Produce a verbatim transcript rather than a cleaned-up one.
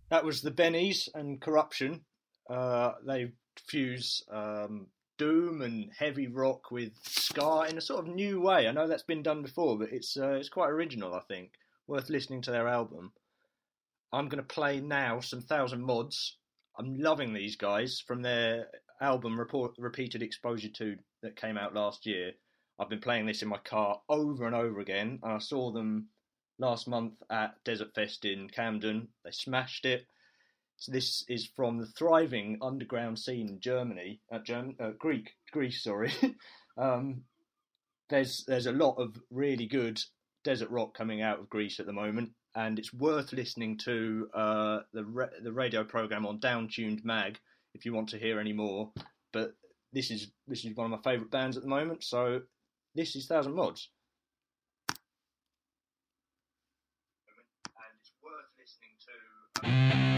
That was the Bennies and Corruption. Uh, they fuse um, doom and heavy rock with ska in a sort of new way. I know that's been done before, but it's uh, it's quite original. I think worth listening to their album. I'm going to play now some Thousand Mods. I'm loving these guys from their album Report, Repeated Exposure two that came out last year. I've been playing this in my car over and over again, and I saw them last month at Desert Fest in Camden. They smashed it. So this is from the thriving underground scene in Germany, uh, Germ- uh, Greek, Greece, sorry. um, there's there's a lot of really good desert rock coming out of Greece at the moment, and it's worth listening to uh, the re- the radio program on Downtuned Mag if you want to hear any more. But this is this is one of my favourite bands at the moment, so this is Thousand Mods. And it's worth listening to. Um